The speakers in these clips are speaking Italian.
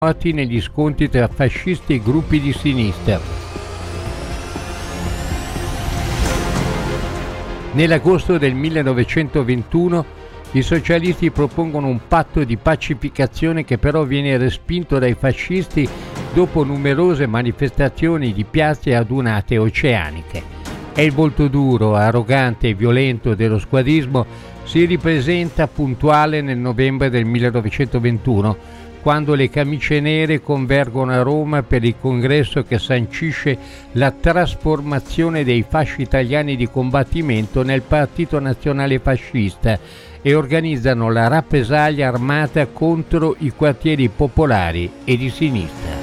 negli scontri tra fascisti e gruppi di sinistra. Nell'agosto del 1921 i socialisti propongono un patto di pacificazione che però viene respinto dai fascisti dopo numerose manifestazioni di piazze e adunate oceaniche. E il volto duro, arrogante e violento dello squadrismo si ripresenta puntuale nel novembre del 1921, quando le camicie nere convergono a Roma per il congresso che sancisce la trasformazione dei fasci italiani di combattimento nel Partito Nazionale Fascista e organizzano la rappresaglia armata contro i quartieri popolari e di sinistra.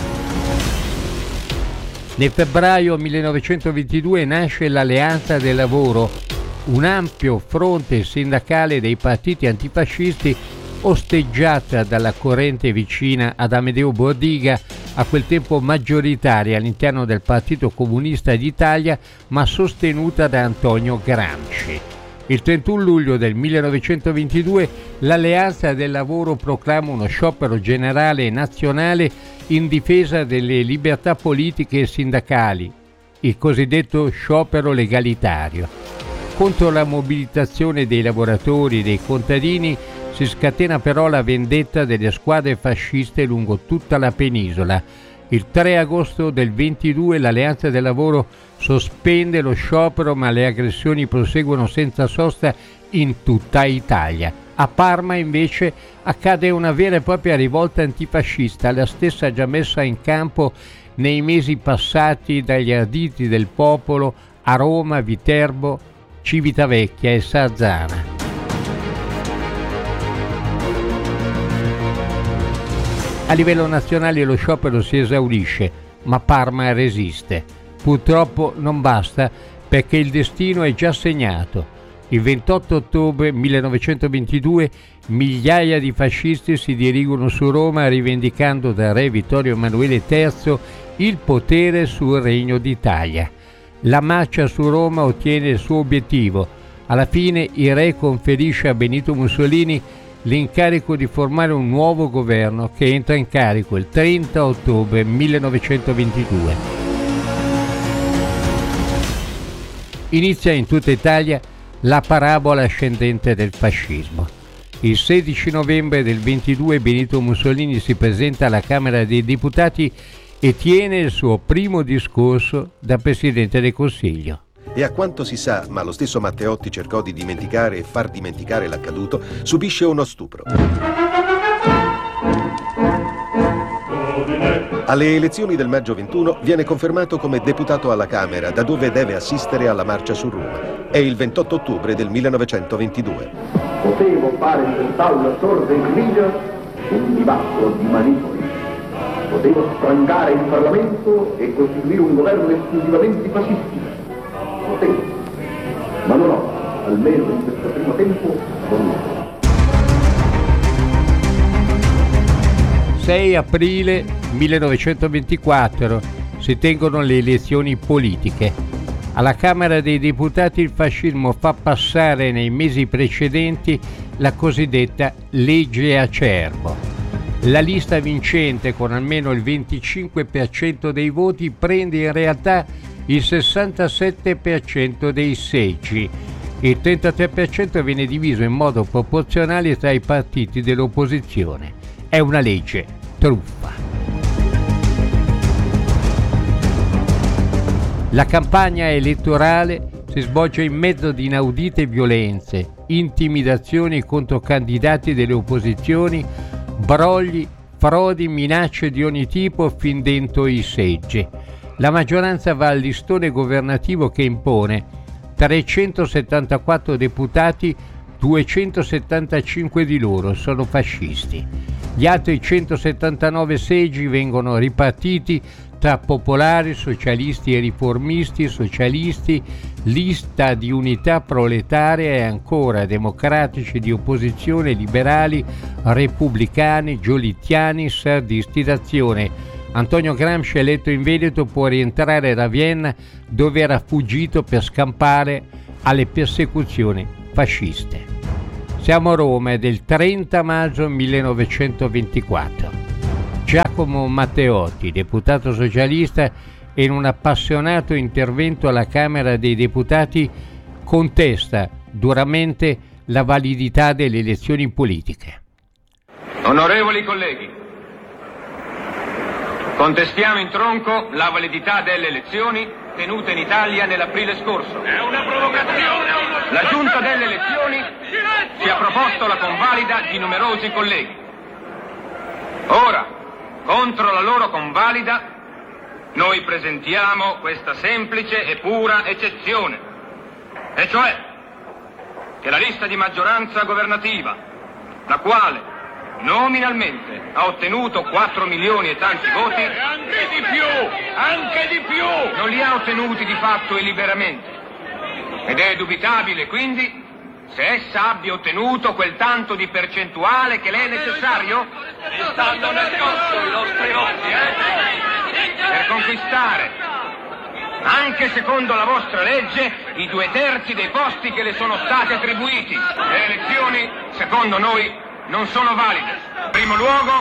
Nel febbraio 1922 nasce l'Alleanza del Lavoro, un ampio fronte sindacale dei partiti antifascisti osteggiata dalla corrente vicina ad Amedeo Bordiga, a quel tempo maggioritaria all'interno del Partito Comunista d'Italia, ma sostenuta da Antonio Gramsci. Il 31 luglio del 1922 l'Alleanza del Lavoro proclama uno sciopero generale e nazionale in difesa delle libertà politiche e sindacali, il cosiddetto sciopero legalitario. Contro la mobilitazione dei lavoratori e dei contadini si scatena però la vendetta delle squadre fasciste lungo tutta la penisola. Il 3 agosto del 22 l'Alleanza del Lavoro sospende lo sciopero, ma le aggressioni proseguono senza sosta in tutta Italia. A Parma invece accade una vera e propria rivolta antifascista, la stessa già messa in campo nei mesi passati dagli arditi del popolo a Roma, Viterbo, Civitavecchia e Sarzana. A livello nazionale lo sciopero si esaurisce, ma Parma resiste. Purtroppo non basta, perché il destino è già segnato. Il 28 ottobre 1922 migliaia di fascisti si dirigono su Roma rivendicando da re Vittorio Emanuele III il potere sul Regno d'Italia. La marcia su Roma ottiene il suo obiettivo. Alla fine il re conferisce a Benito Mussolini l'incarico di formare un nuovo governo che entra in carico il 30 ottobre 1922. Inizia in tutta Italia la parabola ascendente del fascismo. Il 16 novembre del 22 Benito Mussolini si presenta alla Camera dei Deputati e tiene il suo primo discorso da Presidente del Consiglio. E a quanto si sa, ma lo stesso Matteotti cercò di dimenticare e far dimenticare l'accaduto, subisce uno stupro. Alle elezioni del maggio 21 viene confermato come deputato alla Camera, da dove deve assistere alla marcia su Roma. È il 28 ottobre del 1922. Potevo fare in quest'aula sorda e griglia un dibattito di manipoli. Potevo sprangare il Parlamento e costituire un governo esclusivamente fascista. Potevo, ma non ho, almeno in questo primo tempo, voluto. 6 aprile 1924 si tengono le elezioni politiche. Alla Camera dei Deputati il fascismo fa passare nei mesi precedenti la cosiddetta legge Acerbo. La lista vincente, con almeno il 25% dei voti, prende in realtà il 67% dei seggi. Il 33% viene diviso in modo proporzionale tra i partiti dell'opposizione. È una legge truffa. La campagna elettorale si svolge in mezzo ad inaudite violenze, intimidazioni contro candidati delle opposizioni, brogli, frodi, minacce di ogni tipo fin dentro i seggi. La maggioranza va al listone governativo che impone 374 deputati, 275 di loro sono fascisti. Gli altri 179 seggi vengono ripartiti tra popolari, socialisti e riformisti, socialisti, lista di unità proletaria e ancora democratici di opposizione, liberali, repubblicani, giolittiani, sardisti d'azione. Antonio Gramsci, eletto in Veneto, può rientrare da Vienna, dove era fuggito per scampare alle persecuzioni fasciste. Siamo a Roma, è del 30 maggio 1924. Giacomo Matteotti, deputato socialista, in un appassionato intervento alla Camera dei Deputati contesta duramente la validità delle elezioni politiche. Onorevoli colleghi, contestiamo in tronco la validità delle elezioni tenute in Italia nell'aprile scorso. È una provocazione! La Giunta delle elezioni ci ha proposto la convalida di numerosi colleghi. Ora, contro la loro convalida, noi presentiamo questa semplice e pura eccezione, e cioè che la lista di maggioranza governativa, la quale nominalmente ha ottenuto 4 milioni e tanti voti, Anche di più! non li ha ottenuti di fatto e liberamente. Ed è dubitabile quindi se essa abbia ottenuto quel tanto di percentuale che le è necessario Stanno nascosto i nostri voti, per conquistare, anche secondo la vostra legge, i 2/3 dei posti che le sono stati attribuiti. Le elezioni, secondo noi, non sono valide. In primo luogo,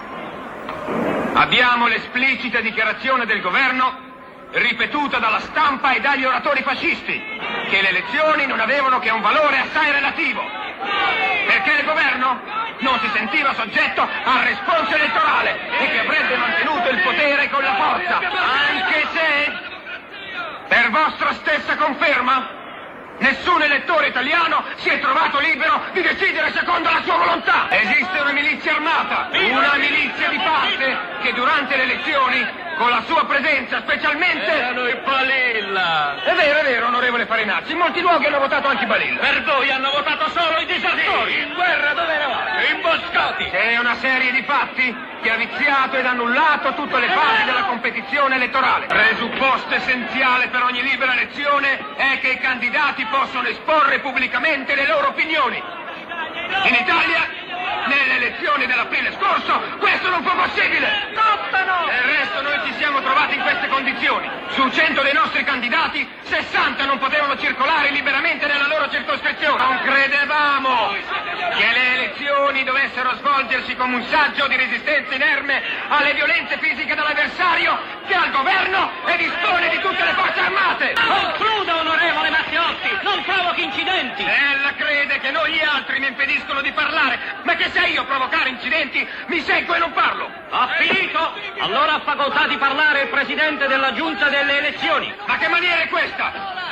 abbiamo l'esplicita dichiarazione del governo, ripetuta dalla stampa e dagli oratori fascisti, che le elezioni non avevano che un valore assai relativo, perché il governo non si sentiva soggetto al responso elettorale e che avrebbe mantenuto il potere con la forza, anche se, per vostra stessa conferma, nessun elettore italiano si è trovato libero di decidere secondo la sua volontà. Esiste una milizia armata, una milizia di parte che durante le elezioni, con la sua presenza specialmente... Erano i Balilla! È vero, onorevole Farinacci, in molti luoghi hanno votato anche i Balilla. Per voi hanno votato solo i disertori! In guerra dove eravate? Imboscati! C'è una serie di fatti che ha viziato ed annullato tutte le fasi della competizione elettorale. Presupposto essenziale per ogni libera elezione è che i candidati possono esporre pubblicamente le loro opinioni. In Italia, nelle elezioni dell'aprile scorso, questo non fu possibile. Del resto noi ci siamo trovati in queste condizioni. Su 100 dei nostri candidati, 60 non potevano circolare liberamente nella loro circoscrizione. Non credevamo che le elezioni dovessero svolgersi come un saggio di resistenza inerme alle violenze fisiche dell'avversario che ha il governo e dispone di tutte le forze armate. Concluda, onorevole Matteotti! Non provochi incidenti! Ella crede che noi gli altri mi impediscono di parlare, ma che se io provocare incidenti mi seguo e non parlo. Ha finito? Allora ha facoltà di parlare il Presidente della Giunta delle elezioni. Ma che maniera è questa?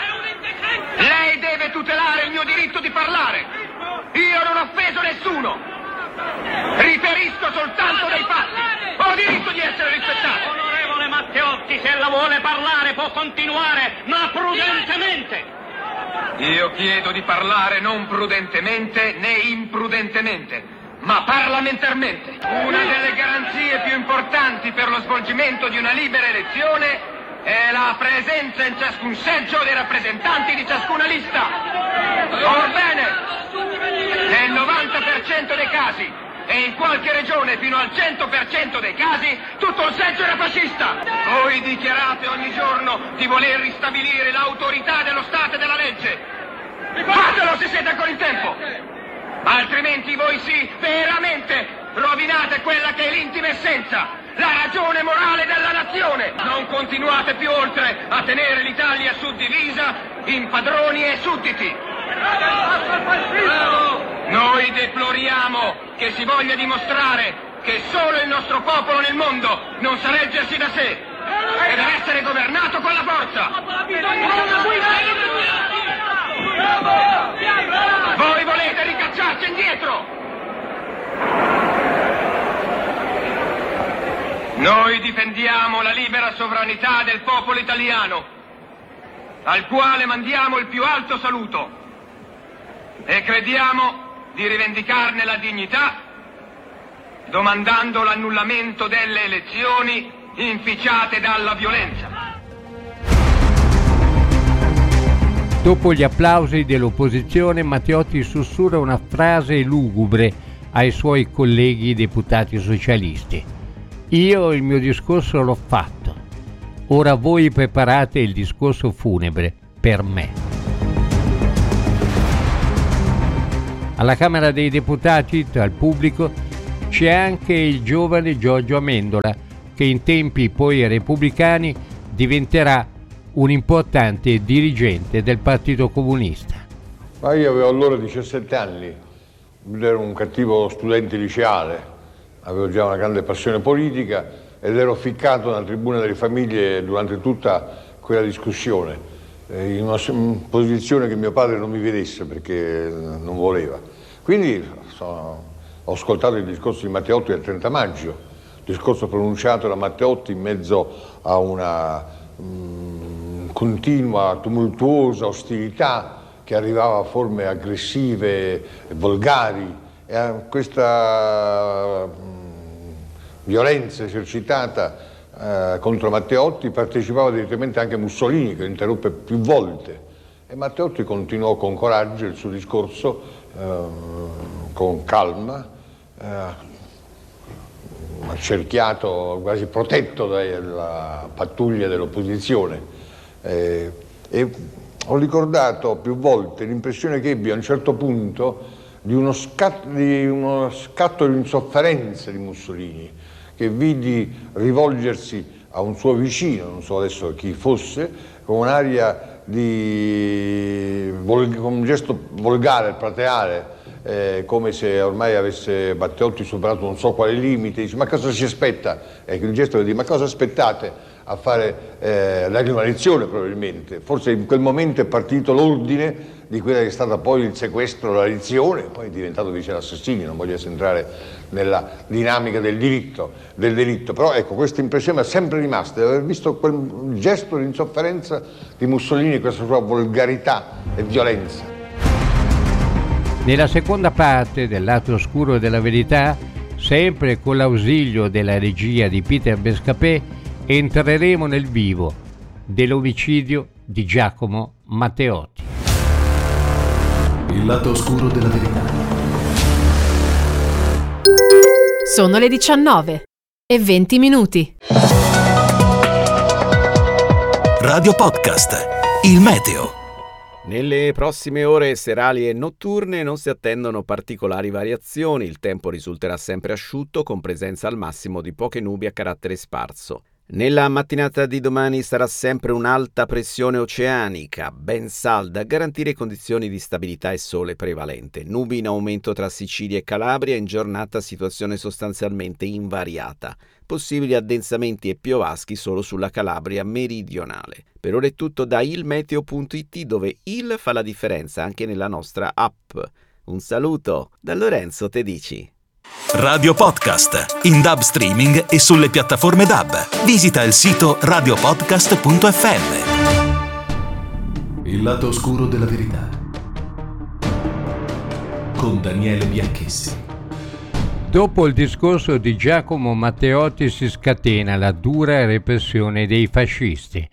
Lei deve tutelare il mio diritto di parlare. Io non ho offeso nessuno. Riferisco soltanto dei fatti. Ho diritto di essere rispettato. Onorevole Matteotti, se la vuole parlare può continuare, ma prudentemente. Io chiedo di parlare non prudentemente né imprudentemente, ma parlamentarmente. Una delle garanzie più importanti per lo svolgimento di una libera elezione è la presenza in ciascun seggio dei rappresentanti di ciascuna lista. Orbene, nel 90% dei casi e in qualche regione fino al 100% dei casi tutto il seggio era fascista. Voi dichiarate ogni giorno di voler ristabilire l'autorità dello Stato e della legge. Fatelo se siete ancora in tempo. Altrimenti voi sì, veramente, rovinate quella che è l'intima essenza, la ragione morale della nazione. Non continuate più oltre a tenere l'Italia suddivisa in padroni e sudditi. Noi deploriamo che si voglia dimostrare che solo il nostro popolo nel mondo non sa reggersi da sé e deve essere governato con la forza. Voi volete ricacciarci indietro. Noi difendiamo la libera sovranità del popolo italiano, al quale mandiamo il più alto saluto, e crediamo di rivendicarne la dignità domandando l'annullamento delle elezioni inficiate dalla violenza. Dopo gli applausi dell'opposizione, Matteotti sussurra una frase lugubre ai suoi colleghi deputati socialisti. Io il mio discorso l'ho fatto. Ora voi preparate il discorso funebre per me. Alla Camera dei Deputati, tra il pubblico, c'è anche il giovane Giorgio Amendola, che in tempi poi repubblicani diventerà un importante dirigente del Partito Comunista. Ma io avevo allora 17 anni, ero un cattivo studente liceale, avevo già una grande passione politica ed ero ficcato nella tribuna delle famiglie durante tutta quella discussione, in una posizione che mio padre non mi vedesse perché non voleva. Quindi ho ascoltato il discorso di Matteotti del 30 maggio, discorso pronunciato da Matteotti in mezzo a una continua, tumultuosa ostilità che arrivava a forme aggressive e volgari, e a questa violenza esercitata contro Matteotti partecipava direttamente anche Mussolini, che lo interruppe più volte, e Matteotti continuò con coraggio il suo discorso, con calma, accerchiato, quasi protetto dalla pattuglia dell'opposizione, e ho ricordato più volte l'impressione che ebbi a un certo punto di uno scatto di insofferenza di Mussolini, che vidi rivolgersi a un suo vicino, non so adesso chi fosse, con un'aria con un gesto volgare, plateale, come se ormai avesse Matteotti superato non so quale limite. Dice: ma cosa si aspetta? Ecco, il gesto di: ma cosa aspettate a fare dargli una lezione? Probabilmente, forse in quel momento è partito l'ordine di quella che è stata poi il sequestro, la lezione, poi è diventato vice l'assassino. Non voglio entrare nella dinamica del delitto, però ecco, questa impressione è sempre rimasta, di aver visto quel gesto di insofferenza di Mussolini, questa sua volgarità e violenza. Nella seconda parte del Lato oscuro della verità, sempre con l'ausilio della regia di Peter Bescapè, entreremo nel vivo dell'omicidio di Giacomo Matteotti. Il lato oscuro della verità. Sono le 19:20. Radio Podcast, il meteo. Nelle prossime ore serali e notturne non si attendono particolari variazioni, il tempo risulterà sempre asciutto con presenza al massimo di poche nubi a carattere sparso. Nella mattinata di domani sarà sempre un'alta pressione oceanica, ben salda, a garantire condizioni di stabilità e sole prevalente. Nubi in aumento tra Sicilia e Calabria, in giornata situazione sostanzialmente invariata. Possibili addensamenti e piovaschi solo sulla Calabria meridionale. Per ora è tutto da ilmeteo.it, dove il fa la differenza anche nella nostra app. Un saluto da Lorenzo Tedici. Radio Podcast, in DAB streaming e sulle piattaforme DAB. Visita il sito radiopodcast.fm. Il lato oscuro della verità. Con Daniele Bianchessi. Dopo il discorso di Giacomo Matteotti si scatena la dura repressione dei fascisti.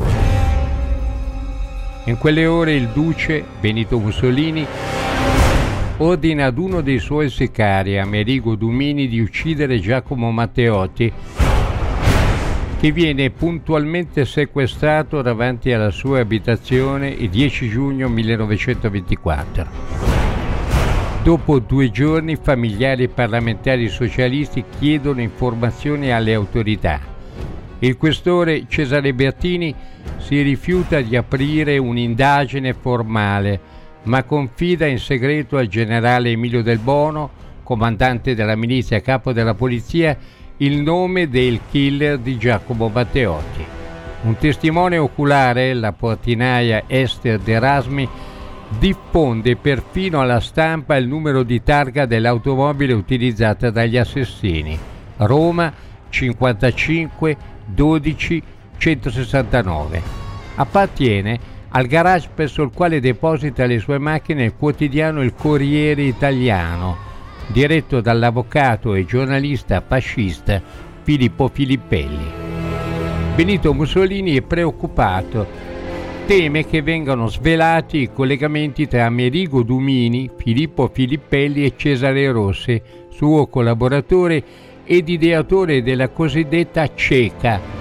In quelle ore il duce Benito Mussolini ordina ad uno dei suoi sicari, Amerigo Dumini, di uccidere Giacomo Matteotti, che viene puntualmente sequestrato davanti alla sua abitazione il 10 giugno 1924. Dopo 2 giorni, familiari e parlamentari socialisti chiedono informazioni alle autorità. Il questore Cesare Bertini si rifiuta di aprire un'indagine formale, ma confida in segreto al generale Emilio Del Bono, comandante della milizia e capo della polizia, il nome del killer di Giacomo Matteotti. Un testimone oculare, la portinaia Esther De Erasmi, diffonde perfino alla stampa il numero di targa dell'automobile utilizzata dagli assassini: Roma 55 12 169. Appartiene al garage presso il quale deposita le sue macchine il quotidiano Il Corriere Italiano, diretto dall'avvocato e giornalista fascista Filippo Filippelli. Benito Mussolini è preoccupato, teme che vengano svelati i collegamenti tra Amerigo Dumini, Filippo Filippelli e Cesare Rossi, suo collaboratore ed ideatore della cosiddetta CECA,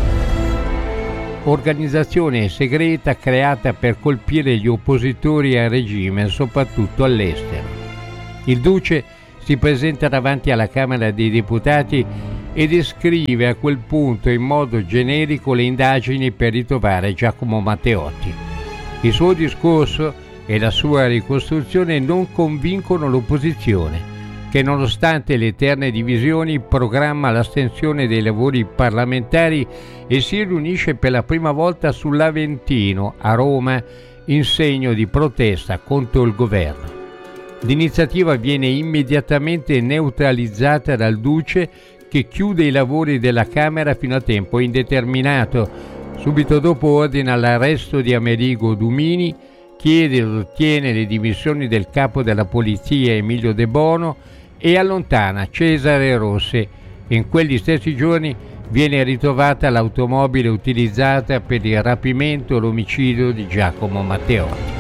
organizzazione segreta creata per colpire gli oppositori al regime, soprattutto all'estero. Il duce si si presenta davanti alla Camera dei Deputati e descrive a quel punto in modo generico le indagini per ritrovare Giacomo Matteotti. Il suo discorso e la sua ricostruzione non convincono l'opposizione, che nonostante le eterne divisioni programma l'astensione dei lavori parlamentari e si riunisce per la prima volta sull'Aventino a Roma in segno di protesta contro il governo. L'iniziativa viene immediatamente neutralizzata dal Duce, che chiude i lavori della Camera fino a tempo indeterminato. Subito dopo ordina l'arresto di Amerigo Dumini, chiede ed ottiene le dimissioni del capo della polizia Emilio De Bono e allontana Cesare Rossi. In quegli stessi giorni viene ritrovata l'automobile utilizzata per il rapimento e l'omicidio di Giacomo Matteotti.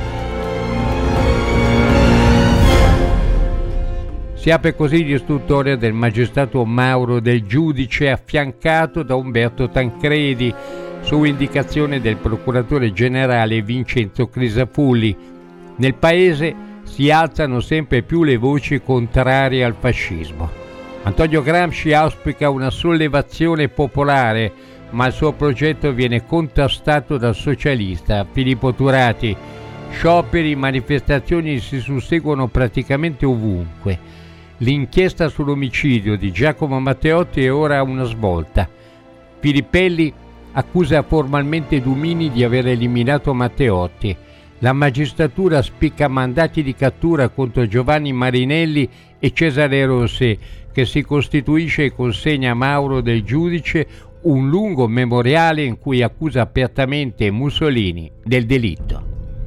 Si apre così l'istruttoria del magistrato Mauro Del Giudice, affiancato da Umberto Tancredi, su indicazione del procuratore generale Vincenzo Crisafulli. Nel paese si alzano sempre più le voci contrarie al fascismo. Antonio Gramsci auspica una sollevazione popolare, ma il suo progetto viene contrastato dal socialista Filippo Turati. Scioperi, manifestazioni si susseguono praticamente ovunque. L'inchiesta sull'omicidio di Giacomo Matteotti è ora a una svolta. Filippelli accusa formalmente Dumini di aver eliminato Matteotti. La magistratura spicca mandati di cattura contro Giovanni Marinelli e Cesare Rossi, che si costituisce e consegna a Mauro Del Giudice un lungo memoriale in cui accusa apertamente Mussolini del delitto.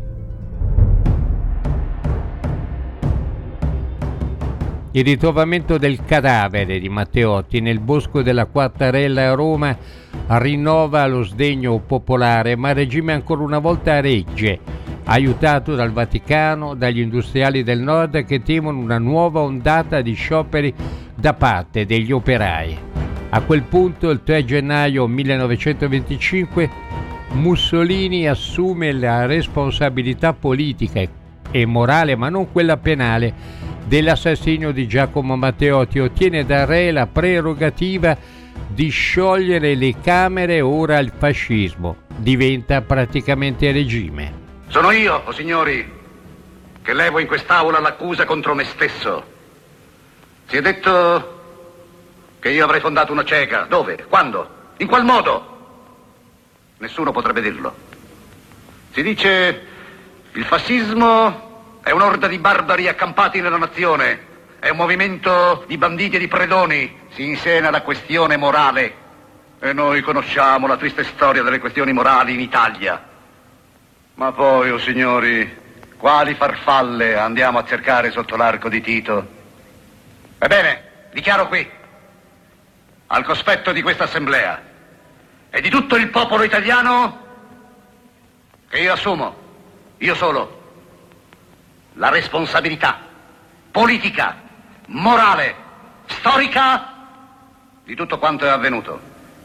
Il ritrovamento del cadavere di Matteotti nel bosco della Quartarella a Roma rinnova lo sdegno popolare, ma il regime ancora una volta regge, aiutato dal Vaticano, dagli industriali del nord che temono una nuova ondata di scioperi da parte degli operai. A quel punto, il 3 gennaio 1925, Mussolini assume la responsabilità politica e morale, ma non quella penale, dell'assassinio di Giacomo Matteotti. Ottiene dal re la prerogativa di sciogliere le Camere. Ora il fascismo diventa praticamente regime. Sono io, o signori, che levo in quest'aula l'accusa contro me stesso. Si è detto che io avrei fondato una cieca. Dove? Quando? In qual modo? Nessuno potrebbe dirlo. Si dice il fascismo è un'orda di barbari accampati nella nazione, è un movimento di banditi e di predoni, si insena la questione morale. E noi conosciamo la triste storia delle questioni morali in Italia. Ma poi, o signori, quali farfalle andiamo a cercare sotto l'arco di Tito? Ebbene, dichiaro qui, al cospetto di questa assemblea e di tutto il popolo italiano, che io assumo, io solo, la responsabilità politica, morale, storica di tutto quanto è avvenuto.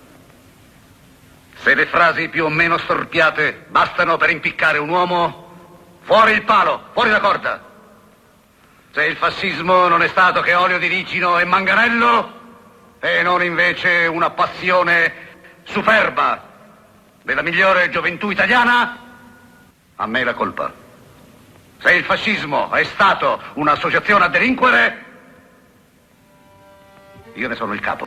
Se le frasi più o meno storpiate bastano per impiccare un uomo, fuori il palo, fuori la corda. Se il fascismo non è stato che olio di ricino e manganello, e non invece una passione superba della migliore gioventù italiana, a me la colpa. Se il fascismo è stato un'associazione a delinquere, io ne sono il capo.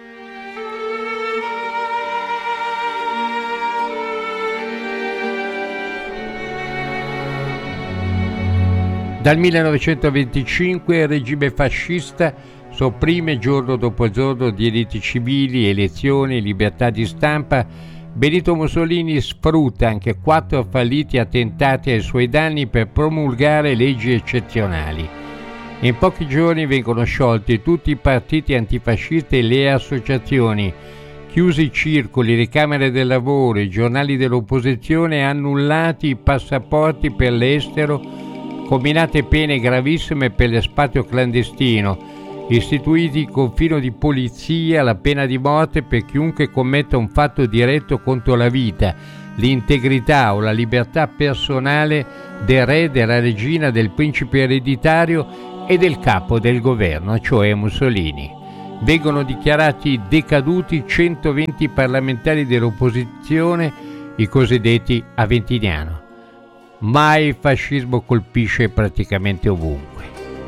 Dal 1925 il regime fascista sopprime giorno dopo giorno diritti civili, elezioni, libertà di stampa. Benito Mussolini sfrutta anche 4 falliti attentati ai suoi danni per promulgare leggi eccezionali. In pochi giorni vengono sciolti tutti i partiti antifascisti e le associazioni, chiusi i circoli, le camere del lavoro, i giornali dell'opposizione, annullati i passaporti per l'estero, combinate pene gravissime per l'espatrio clandestino, istituiti il confino di polizia, la pena di morte per chiunque commetta un fatto diretto contro la vita, l'integrità o la libertà personale del re, della regina, del principe ereditario e del capo del governo, cioè Mussolini. Vengono dichiarati decaduti 120 parlamentari dell'opposizione, i cosiddetti Aventiniano. Mai il fascismo colpisce praticamente ovunque.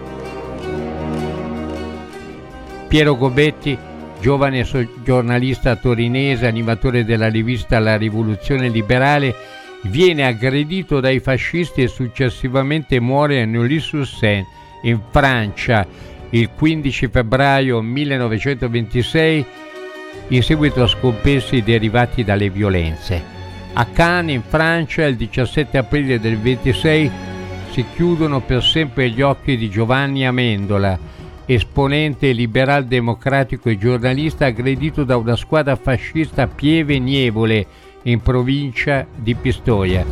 Piero Gobetti, giovane giornalista torinese, animatore della rivista La Rivoluzione Liberale, viene aggredito dai fascisti e successivamente muore a Neuilly-sur-Seine, in Francia, il 15 febbraio 1926, in seguito a scompensi derivati dalle violenze. A Cannes, in Francia, il 17 aprile del 26 si chiudono per sempre gli occhi di Giovanni Amendola, esponente liberal democratico e giornalista aggredito da una squadra fascista a Pieve Nievole, in provincia di Pistoia.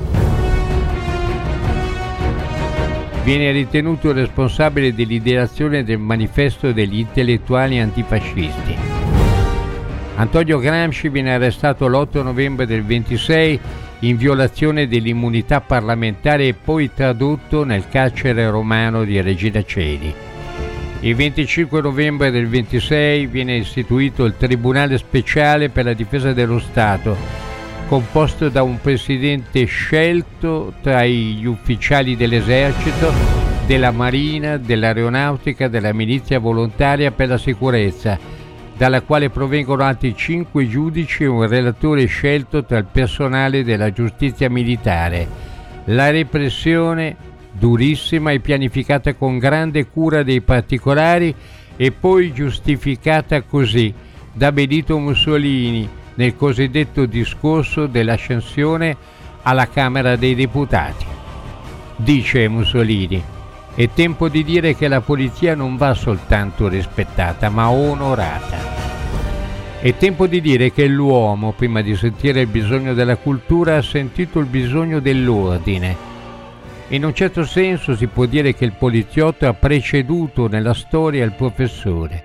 Viene ritenuto responsabile dell'ideazione del manifesto degli intellettuali antifascisti. Antonio Gramsci viene arrestato l'8 novembre del 26 in violazione dell'immunità parlamentare e poi tradotto nel carcere romano di Regina Coeli. Il 25 novembre del 26 viene istituito il Tribunale Speciale per la Difesa dello Stato, composto da un presidente scelto tra gli ufficiali dell'esercito, della marina, dell'aeronautica, della milizia volontaria per la sicurezza, dalla quale provengono altri 5 giudici e un relatore scelto tra il personale della giustizia militare. La repressione, durissima e pianificata con grande cura dei particolari, e poi giustificata così da Benito Mussolini nel cosiddetto discorso dell'ascensione alla Camera dei Deputati. Dice Mussolini: è tempo di dire che la polizia non va soltanto rispettata, ma onorata. È tempo di dire che l'uomo, prima di sentire il bisogno della cultura, ha sentito il bisogno dell'ordine. In un certo senso si può dire che il poliziotto ha preceduto nella storia il professore.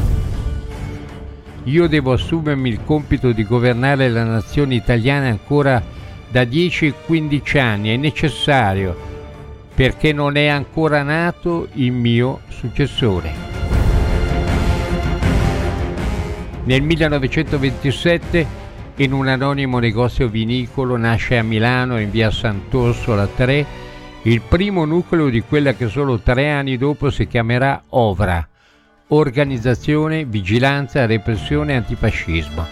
Io devo assumermi il compito di governare la nazione italiana ancora da 10-15 anni, è necessario, perché non è ancora nato il mio successore. Nel 1927, in un anonimo negozio vinicolo, nasce a Milano, in via Sant'Orsola 3, il primo nucleo di quella che solo 3 anni dopo si chiamerà OVRA, Organizzazione Vigilanza Repressione Antifascismo.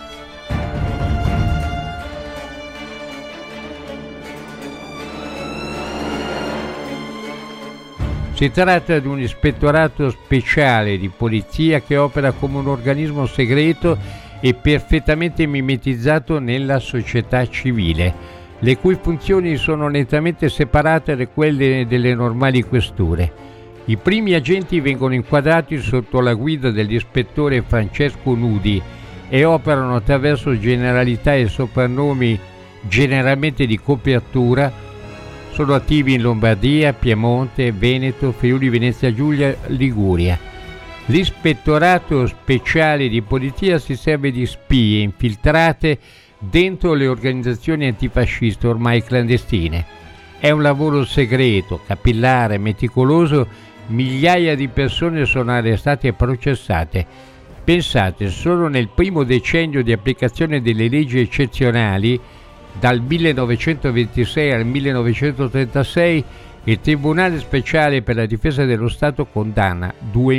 Si tratta di un ispettorato speciale di polizia che opera come un organismo segreto e perfettamente mimetizzato nella società civile, le cui funzioni sono nettamente separate da quelle delle normali questure. I primi agenti vengono inquadrati sotto la guida dell'ispettore Francesco Nudi e operano attraverso generalità e soprannomi generalmente di copertura. Sono attivi in Lombardia, Piemonte, Veneto, Friuli, Venezia Giulia, Liguria. L'ispettorato speciale di polizia si serve di spie infiltrate dentro le organizzazioni antifasciste ormai clandestine. È un lavoro segreto, capillare, meticoloso. Migliaia di persone sono arrestate e processate. Pensate, solo nel primo decennio di applicazione delle leggi eccezionali, dal 1926 al 1936, il Tribunale Speciale per la Difesa dello Stato condanna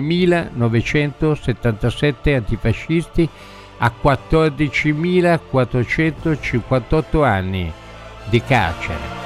2.977 antifascisti a 14.458 anni di carcere.